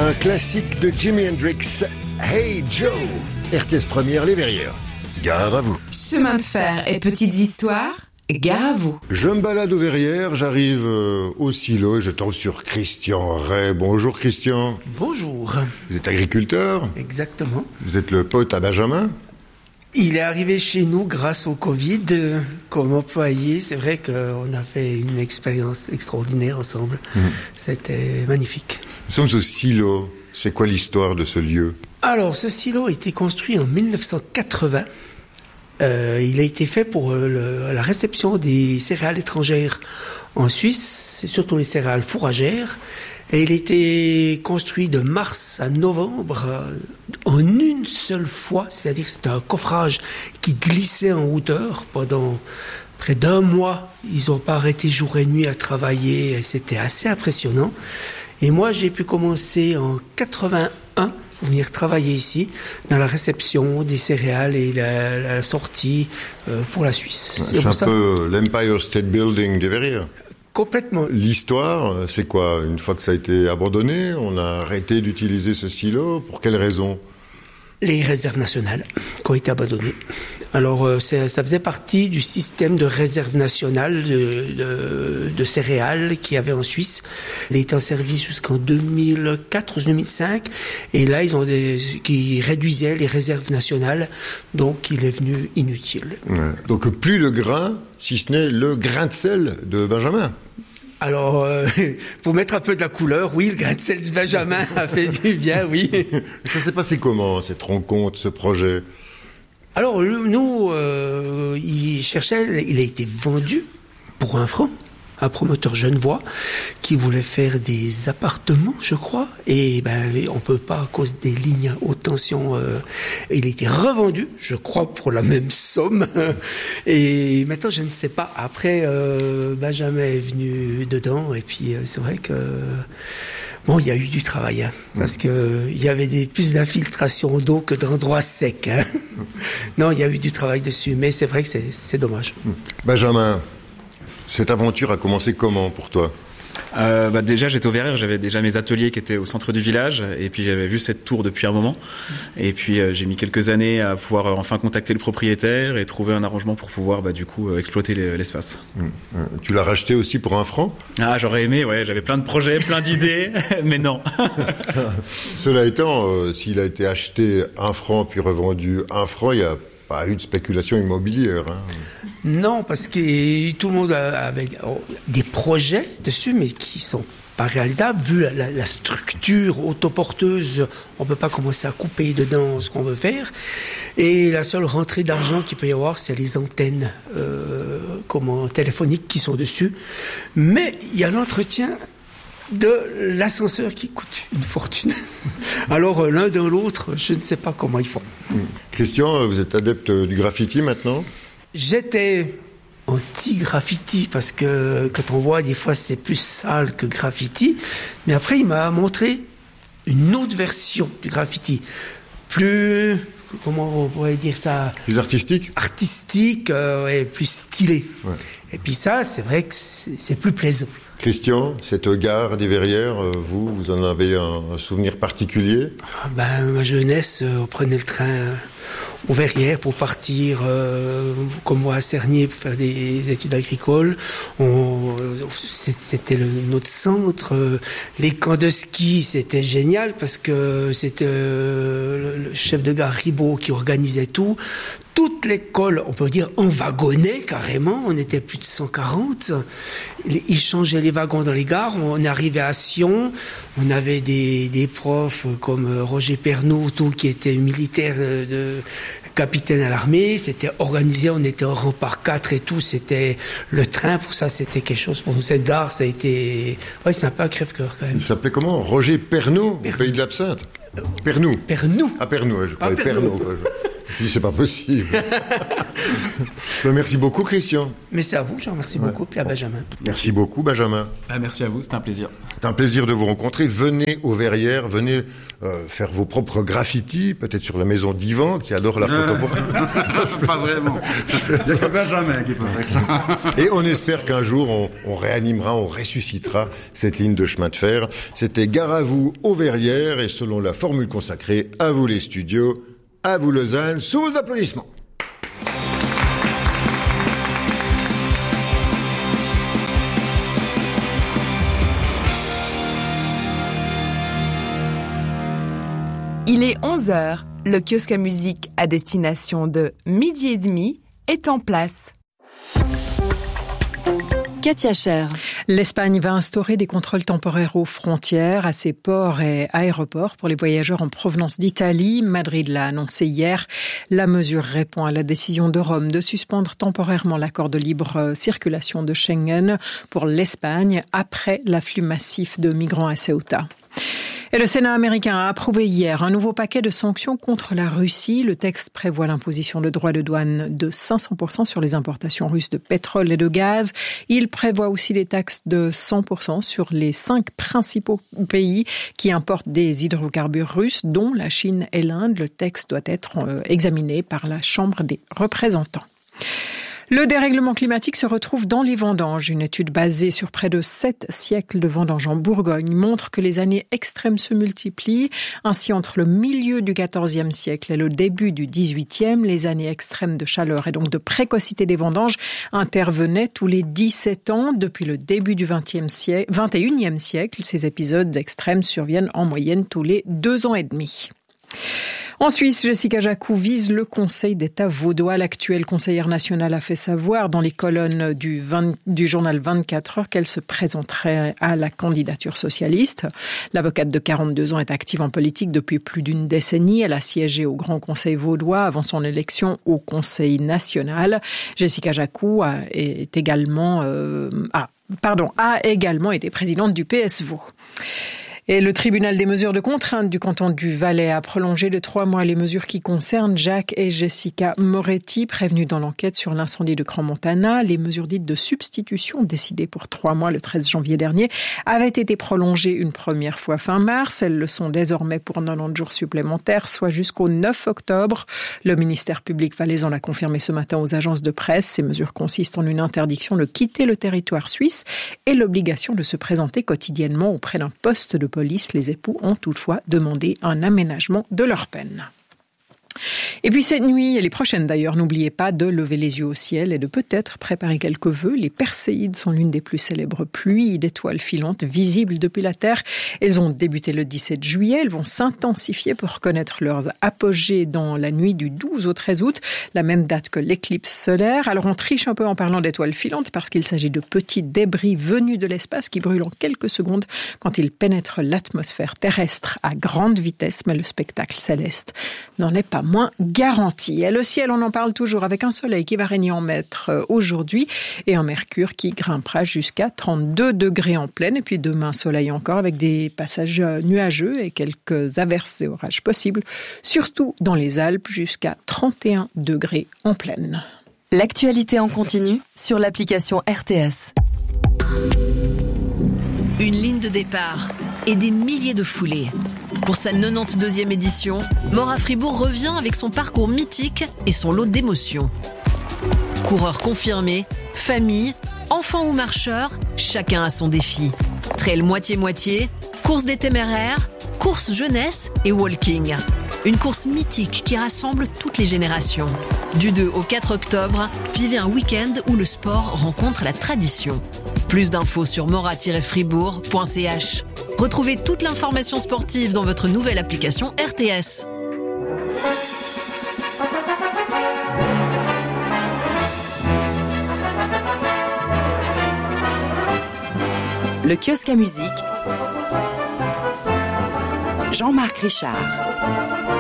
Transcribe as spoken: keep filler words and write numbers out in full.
Un classique de Jimi Hendrix, Hey Joe, R T S Première, Les Verrières. Gare à vous. Chemin de fer et petites histoires, gare à vous. Je me balade aux Verrières, j'arrive euh, au silo et je tombe sur Christian Ray. Bonjour Christian. Bonjour. Vous êtes agriculteur? Exactement. Vous êtes le pote à Benjamin? Il est arrivé chez nous grâce au Covid euh, comme employé. C'est vrai qu'on a fait une expérience extraordinaire ensemble. Mmh. C'était magnifique. Nous sommes au silo. C'est quoi l'histoire de ce lieu? Alors, ce silo a été construit en dix-neuf cent quatre-vingts. Euh, il a été fait pour euh, le, la réception des céréales étrangères en Suisse. C'est surtout les céréales fourragères. Et il a été construit de mars à novembre euh, en une seule fois. C'est-à-dire que c'était un coffrage qui glissait en hauteur pendant près d'un mois. Ils n'ont pas arrêté jour et nuit à travailler. Et c'était assez impressionnant. Et moi, j'ai pu commencer en quatre-vingt-un pour venir travailler ici, dans la réception des céréales et la, la sortie euh, pour la Suisse. C'est, c'est un ça... peu l'Empire State Building des Verrières. Complètement. L'histoire, c'est quoi? Une fois que ça a été abandonné, on a arrêté d'utiliser ce silo. Pour quelles raisons? Les réserves nationales qui ont été abandonnées. Alors, euh, ça faisait partie du système de réserve nationale de, de, de céréales qu'il y avait en Suisse. Il a été en service jusqu'en deux mille quatre ou deux mille cinq. Et là, ils ont des, qui réduisaient les réserves nationales. Donc, il est venu inutile. Ouais. Donc, plus de grain, si ce n'est le grain de sel de Benjamin. Alors, euh, pour mettre un peu de la couleur, oui, le grain de sel de Benjamin a fait du bien, oui. Ça s'est passé comment, cette rencontre, ce projet? Alors, le, nous, euh, il cherchait, il a été vendu pour un franc, un promoteur genevois qui voulait faire des appartements, je crois, et ben on peut pas à cause des lignes à haute tension. Euh, il a été revendu, je crois, pour la même somme. Et maintenant, je ne sais pas. Après, euh, Benjamin est venu dedans, et puis euh, c'est vrai que bon, il y a eu du travail, hein, parce que il y avait des, plus d'infiltration d'eau que d'endroits secs. Hein. Non, il y a eu du travail dessus, mais c'est vrai que c'est, c'est dommage. Benjamin, cette aventure a commencé comment pour toi? euh, bah Déjà, j'étais au Verrières, j'avais déjà mes ateliers qui étaient au centre du village, et puis j'avais vu cette tour depuis un moment. Et puis euh, j'ai mis quelques années à pouvoir euh, enfin contacter le propriétaire et trouver un arrangement pour pouvoir bah, du coup euh, exploiter les, l'espace. Mmh. Tu l'as racheté aussi pour un franc? Ah, j'aurais aimé, ouais, j'avais plein de projets, plein d'idées, mais non. Cela étant, euh, s'il a été acheté un franc puis revendu un franc, il y a pas eu de spéculation immobilière. Hein. Non, parce que tout le monde avait des projets dessus, mais qui sont pas réalisables. Vu la, la, la structure autoporteuse, on peut pas commencer à couper dedans ce qu'on veut faire. Et la seule rentrée d'argent qu'il peut y avoir, c'est les antennes euh, comment, téléphoniques qui sont dessus. Mais il y a l'entretien de l'ascenseur qui coûte une fortune. Alors, l'un dans l'autre, je ne sais pas comment ils font. Christian, vous êtes adepte du graffiti maintenant? J'étais anti-graffiti parce que quand on voit, des fois, c'est plus sale que graffiti. Mais après, il m'a montré une autre version du graffiti. Plus, comment on pourrait dire ça? Plus artistique? Artistique, euh, ouais, plus stylé. Ouais. Et puis ça, c'est vrai que c'est, c'est plus plaisant. Christian, cette gare des Verrières, vous, vous en avez un, un souvenir particulier? Ben, ma jeunesse, on prenait le train aux Verrières pour partir, euh, comme moi, à Cernier, pour faire des études agricoles. On, c'était le, notre centre. Les camps de ski, c'était génial parce que c'était le, le chef de gare Ribot qui organisait tout. Toute l'école, on peut dire, en wagonnait carrément. On était plus de cent quarante. Ils changeaient les wagons dans les gares. On arrivait à Sion. On avait des, des profs comme Roger Pernoud, tout, qui était militaire de capitaine à l'armée. C'était organisé. On était en rang par quatre et tout. C'était le train. Pour ça, c'était quelque chose. Pour nous, cette gare, ça a été, ouais, c'est un peu un crève-cœur quand même. Il s'appelait comment? Roger Pernoud, au pays de l'Absinthe? Pernoud. Pernoud. Ah, Pernoud, je croyais Pernoud. Quoi. Je dis, c'est pas possible. Merci beaucoup, Christian. Mais c'est à vous, je remercie ouais. beaucoup, puis à Benjamin. Merci beaucoup, Benjamin. Ah, merci à vous, c'était un plaisir. C'est un plaisir de vous rencontrer. Venez aux Verrières, venez euh, faire vos propres graffitis, peut-être sur la maison d'Yvan, qui adore l'art euh... contemporain. Pas vraiment. Il n'y a que Benjamin qui peut faire ça. Et on espère qu'un jour, on, on réanimera, on ressuscitera cette ligne de chemin de fer. C'était Gare à vous aux Verrières, et selon la formule consacrée, à vous les studios, à vous Lausanne, sous vos applaudissements. Il est onze heures. Le kiosque à musique à destination de Midi et demi est en place. Katia Cher. L'Espagne va instaurer des contrôles temporaires aux frontières, à ses ports et aéroports pour les voyageurs en provenance d'Italie. Madrid l'a annoncé hier. La mesure répond à la décision de Rome de suspendre temporairement l'accord de libre circulation de Schengen pour l'Espagne après l'afflux massif de migrants à Ceuta. Et le Sénat américain a approuvé hier un nouveau paquet de sanctions contre la Russie. Le texte prévoit l'imposition de droits de douane de cinq cents pour cent sur les importations russes de pétrole et de gaz. Il prévoit aussi des taxes de cent pour cent sur les cinq principaux pays qui importent des hydrocarbures russes, dont la Chine et l'Inde. Le texte doit être examiné par la Chambre des représentants. Le dérèglement climatique se retrouve dans les vendanges. Une étude basée sur près de sept siècles de vendanges en Bourgogne montre que les années extrêmes se multiplient. Ainsi, entre le milieu du quatorzième siècle et le début du dix-huitième, les années extrêmes de chaleur et donc de précocité des vendanges intervenaient tous les dix-sept ans. Depuis le début du vingtième siècle, vingt et unième siècle, ces épisodes extrêmes surviennent en moyenne tous les deux ans et demi. En Suisse, Jessica Jacou vise le Conseil d'État vaudois. L'actuelle conseillère nationale a fait savoir dans les colonnes du, vingt, du journal vingt-quatre heures qu'elle se présenterait à la candidature socialiste. L'avocate de quarante-deux ans est active en politique depuis plus d'une décennie. Elle a siégé au Grand Conseil vaudois avant son élection au Conseil national. Jessica Jacou a, est également, euh, a, pardon, a également été présidente du P S Vaud. Et le tribunal des mesures de contrainte du canton du Valais a prolongé de trois mois les mesures qui concernent Jacques et Jessica Moretti, prévenus dans l'enquête sur l'incendie de Crans-Montana. Les mesures dites de substitution, décidées pour trois mois le treize janvier dernier, avaient été prolongées une première fois fin mars. Elles le sont désormais pour quatre-vingt-dix jours supplémentaires, soit jusqu'au neuf octobre. Le ministère public valaisan l'a confirmé ce matin aux agences de presse. Ces mesures consistent en une interdiction de quitter le territoire suisse et l'obligation de se présenter quotidiennement auprès d'un poste de police. Les époux ont toutefois demandé un aménagement de leur peine. Et puis cette nuit, et les prochaines d'ailleurs, n'oubliez pas de lever les yeux au ciel et de peut-être préparer quelques vœux. Les Perséides sont l'une des plus célèbres pluies d'étoiles filantes visibles depuis la Terre. Elles ont débuté le dix-sept juillet, elles vont s'intensifier pour connaître leur apogée dans la nuit du douze au treize août, la même date que l'éclipse solaire. Alors on triche un peu en parlant d'étoiles filantes parce qu'il s'agit de petits débris venus de l'espace qui brûlent en quelques secondes quand ils pénètrent l'atmosphère terrestre à grande vitesse, mais le spectacle céleste n'en est pas moins garanti. Et le ciel, on en parle toujours, avec un soleil qui va régner en maître aujourd'hui et un mercure qui grimpera jusqu'à trente-deux degrés en pleine. Et puis demain, soleil encore avec des passages nuageux et quelques averses et orages possibles, surtout dans les Alpes, jusqu'à trente et un degrés en pleine. L'actualité en continu sur l'application R T S. Une ligne de départ et des milliers de foulées. Pour sa quatre-vingt-deuxième édition, Maura Fribourg revient avec son parcours mythique et son lot d'émotions. Coureurs confirmés, famille, enfants ou marcheurs, chacun a son défi. Trail moitié-moitié, course des téméraires, course jeunesse et walking. Une course mythique qui rassemble toutes les générations. Du deux au quatre octobre, vivez un week-end où le sport rencontre la tradition. Plus d'infos sur mora tiret fribourg point c h. Retrouvez toute l'information sportive dans votre nouvelle application R T S. Le kiosque à musique. Jean-Marc Richard.